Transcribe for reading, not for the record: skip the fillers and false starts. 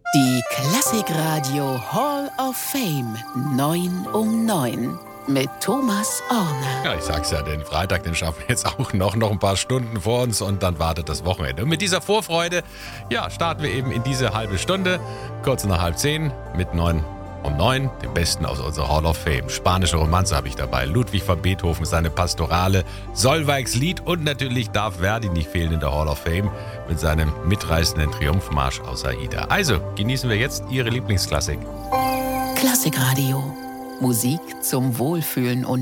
Die Klassikradio Hall of Fame 9 um 9 mit Thomas Orner. Ja, ich sag's ja, den Freitag, den schaffen wir jetzt auch noch ein paar Stunden vor uns und dann wartet das Wochenende. Und mit dieser Vorfreude, ja, starten wir eben in diese halbe Stunde, kurz nach 9:30 mit 9 um 9, dem Besten aus unserer Hall of Fame. Spanische Romanze habe ich dabei, Ludwig van Beethoven, seine Pastorale, Solveigs Lied und natürlich darf Verdi nicht fehlen in der Hall of Fame mit seinem mitreißenden Triumphmarsch aus Aida. Also, genießen wir jetzt Ihre Lieblingsklassik. Klassikradio. Musik zum Wohlfühlen und